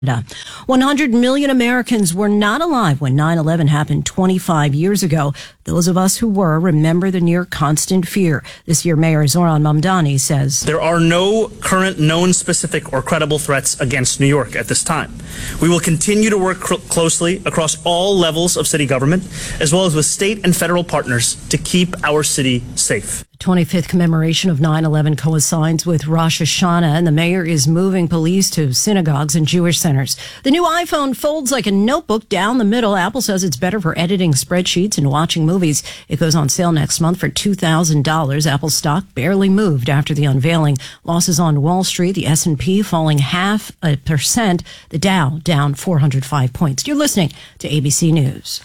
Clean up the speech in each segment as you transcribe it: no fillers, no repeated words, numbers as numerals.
100 million Americans were not alive when 9/11 happened 25 years ago. Those of us who were remember the near constant fear. This year, Mayor Zoran Mamdani says, "There are no current known specific or credible threats against New York at this time. We will continue to work closely across all levels of city government, as well as with state and federal partners, to keep our city safe." 25th commemoration of 9/11 coincides with Rosh Hashanah, and the mayor is moving police to synagogues and Jewish centers. The new iPhone folds like a notebook down the middle. Apple says it's better for editing spreadsheets and watching movies. It goes on sale next month for $2,000. Apple stock barely moved after the unveiling. Losses on Wall Street, the S&P falling 0.5%, the Dow down 405 points. You're listening to ABC News.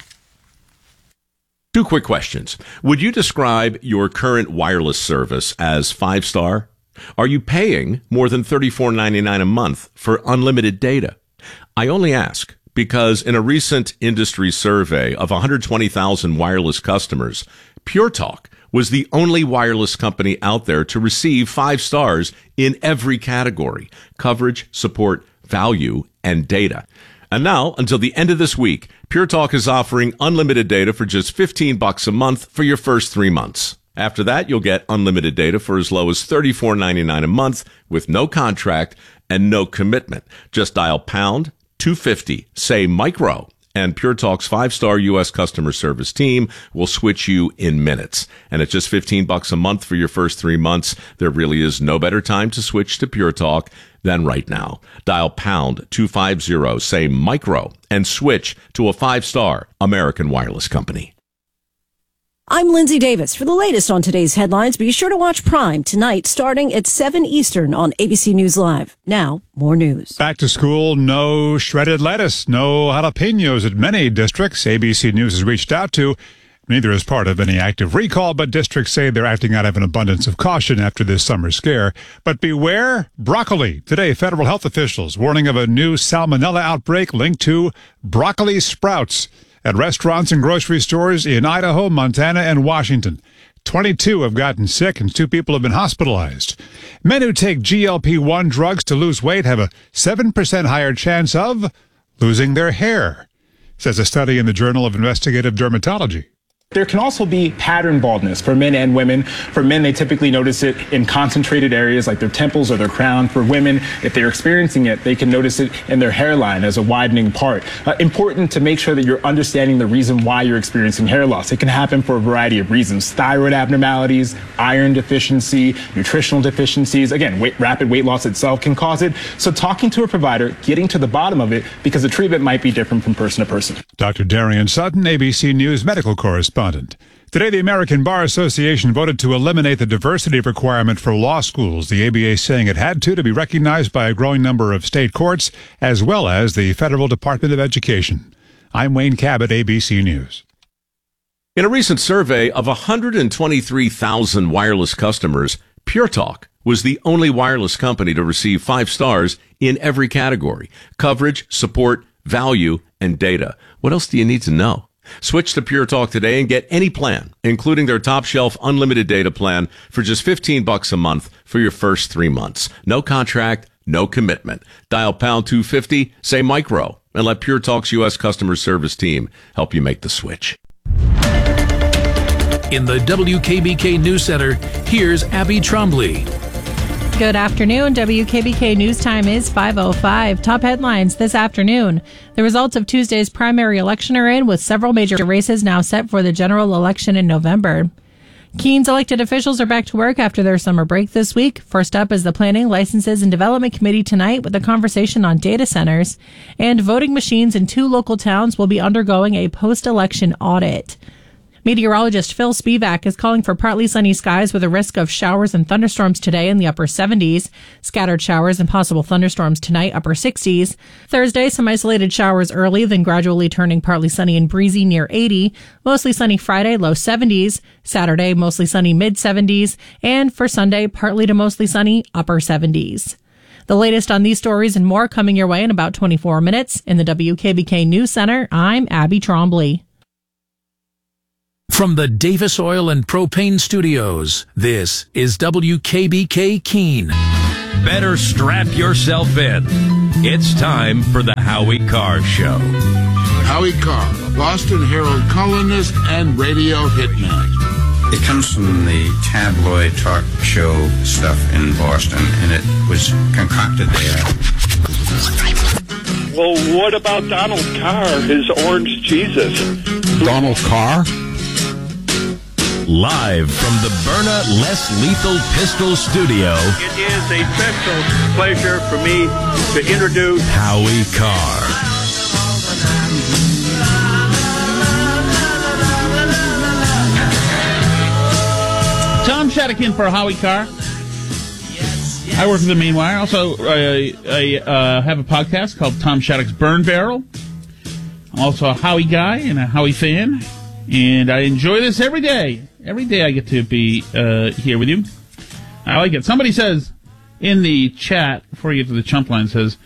Two quick questions. Would you describe your current wireless service as 5-star? Are you paying more than $34.99 a month for unlimited data? I only ask because in a recent industry survey of 120,000 wireless customers, Pure Talk was the only wireless company out there to receive 5 stars in every category: coverage, support, value, and data. And now, until the end of this week, Pure Talk is offering unlimited data for just $15 a month for your first 3 months. After that, you'll get unlimited data for as low as $34.99 a month with no contract and no commitment. Just dial pound 250, say micro, and Pure Talk's 5-star U.S. customer service team will switch you in minutes. And at just $15 a month for your first 3 months, there really is no better time to switch to Pure Talk than right now. Dial pound 250, say micro, and switch to a 5-star American wireless company. I'm Lindsay Davis. For the latest on today's headlines, be sure to watch Prime tonight starting at 7 Eastern on ABC News Live. Now, more news. Back to school, no shredded lettuce, no jalapenos at many districts. ABC News has reached out to. Neither is part of any active recall, but districts say they're acting out of an abundance of caution after this summer scare. But beware broccoli. Today, federal health officials warning of a new salmonella outbreak linked to broccoli sprouts at restaurants and grocery stores in Idaho, Montana, and Washington. 22 have gotten sick and 2 people have been hospitalized. Men who take GLP-1 drugs to lose weight have a 7% higher chance of losing their hair, says a study in the Journal of Investigative Dermatology. There can also be pattern baldness for men and women. For men, they typically notice it in concentrated areas like their temples or their crown. For women, if they're experiencing it, they can notice it in their hairline as a widening part. Important to make sure that you're understanding the reason why you're experiencing hair loss. It can happen for a variety of reasons: thyroid abnormalities, iron deficiency, nutritional deficiencies. Again, rapid weight loss itself can cause it. So talking to a provider, getting to the bottom of it, because the treatment might be different from person to person. Dr. Darian Sutton, ABC News medical correspondent. Today, the American Bar Association voted to eliminate the diversity requirement for law schools. The ABA saying it had to be recognized by a growing number of state courts, as well as the Federal Department of Education. I'm Wayne Cabot, ABC News. In a recent survey of 123,000 wireless customers, Pure Talk was the only wireless company to receive 5 stars in every category: coverage, support, value, and data. What else do you need to know? Switch to Pure Talk today and get any plan, including their top shelf unlimited data plan, for just $15 a month for your first 3 months. No contract, no commitment. Dial pound 250, say micro, and let Pure Talk's U.S. customer service team help you make the switch. In the WKBK News Center, here's Abby Trombley. Good afternoon. WKBK News Time is 5:05. Top headlines this afternoon. The results of Tuesday's primary election are in, with several major races now set for the general election in November. Keene's elected officials are back to work after their summer break this week. First up is the Planning, Licenses, and Development Committee tonight with a conversation on data centers. And voting machines in 2 local towns will be undergoing a post-election audit. Meteorologist Phil Spivak is calling for partly sunny skies with a risk of showers and thunderstorms today in the upper 70s. Scattered showers and possible thunderstorms tonight, upper 60s. Thursday, some isolated showers early, then gradually turning partly sunny and breezy near 80. Mostly sunny Friday, low 70s. Saturday, mostly sunny mid 70s. And for Sunday, partly to mostly sunny, upper 70s. The latest on these stories and more coming your way in about 24 minutes. In the WKBK News Center, I'm Abby Trombley. From the Davis Oil and Propane Studios, this is WKBK Keene. Better strap yourself in. It's time for the Howie Carr Show. Howie Carr, Boston Herald columnist and radio hitman. It comes from the tabloid talk show stuff in Boston, and it was concocted there. Well, what about Donald Carr, his orange Jesus? Donald Carr? Live from the Byrna Less Lethal Pistol Studio. It is a special pleasure for me to introduce Howie Carr. Tom Shattuck in for Howie Carr. I work for the Meanwhile. Also, I have a podcast called Tom Shattuck's Burn Barrel. I'm also a Howie guy and a Howie fan, and I enjoy this every day. Every day I get to be here with you. I like it. Somebody says in the chat, before you get to the chump line, says,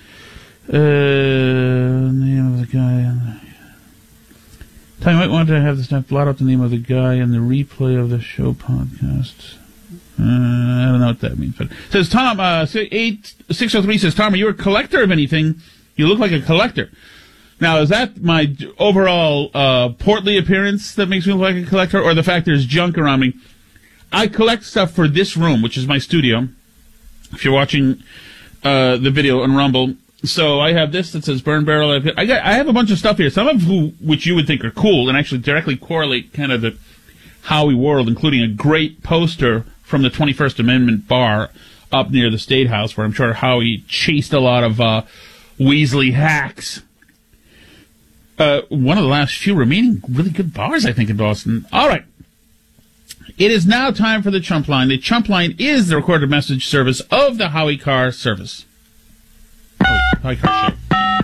name of the guy. Tom, you might want to have the staff blot out the name of the guy in the replay of the show podcast. I don't know what that means. But it says Tom, 603 says, Tom, are you a collector of anything? You look like a collector. Now, is that my overall portly appearance that makes me look like a collector, or the fact there's junk around me? I collect stuff for this room, which is my studio, if you're watching the video on Rumble. So I have this that says Burn Barrel. I have a bunch of stuff here, some of which you would think are cool and actually directly correlate kind of the Howie world, including a great poster from the 21st Amendment bar up near the State House, where I'm sure Howie chased a lot of Weasley hacks. One of the last few remaining really good bars, I think, in Boston. All right. It is now time for the Chump Line. The Chump Line is the recorded message service of the Howie Carr service. Howie Carr Show.